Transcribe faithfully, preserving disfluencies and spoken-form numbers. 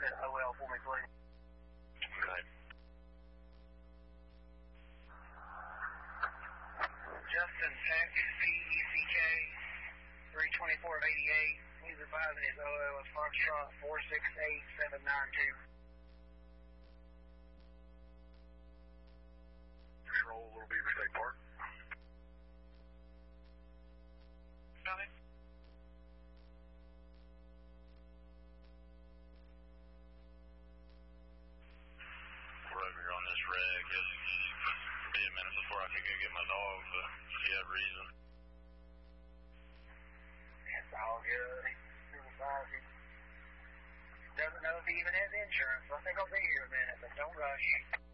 at O L for me, please. Right. Justin Peck, P E C K, three twenty-four eighty-eight. He's advising his O L is Foxtrot four six eight seven nine two. Control, Little Beaver State Park. Coming. Rover on this wreck. It's be a minute before I could go get my dog, but if you have reason. It's all good. He advises. Doesn't know if he even has insurance, so I think I'll be here a minute, but don't rush.